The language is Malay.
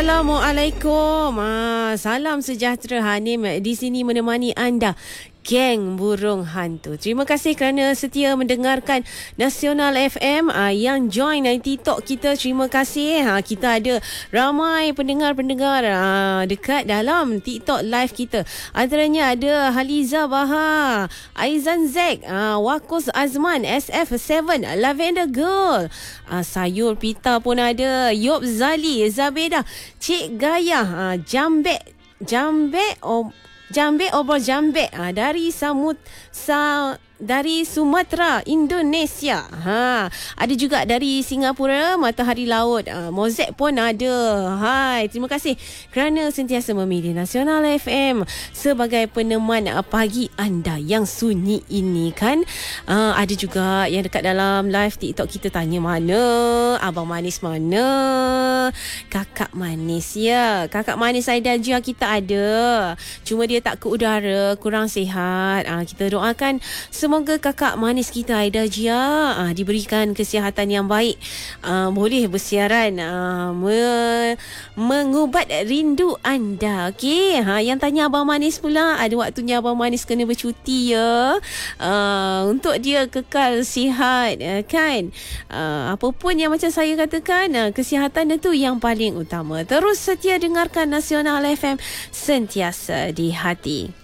Assalamualaikum. Salam sejahtera. Hanim di sini menemani anda, geng burung hantu. Terima kasih kerana setia mendengarkan Nasional FM. Yang join TikTok kita, terima kasih. Kita ada ramai pendengar-pendengar dekat dalam TikTok live kita. Antaranya ada Haliza Baha, Aizan Zek, Wakus Azman, SF7, Lavender Girl, Sayur Pita pun ada, Yop Zali, Zabeda, Cik Gaya, Jambe Obor Jambe dari Sumatera, Indonesia. Ada juga dari Singapura, Matahari Laut. Mozek pun ada. Hai, terima kasih kerana sentiasa memilih Nasional FM sebagai peneman pagi anda yang sunyi ini kan. Ada juga yang dekat dalam live TikTok kita tanya, mana abang manis, mana kakak manis. Ya, kakak manis Aida Jia kita ada, cuma dia tak ke udara, kurang sihat. Kita doakan semoga kakak manis kita Aida Jia diberikan kesihatan yang baik, boleh bersiaran, mengubat rindu anda. Okey, yang tanya abang manis pula, ada waktunya abang manis kena bercuti ya, untuk dia kekal sihat kan. Apa pun yang macam saya katakan, kesihatan itu yang paling utama. Terus setia dengarkan Nasional FM, sentiasa di hati.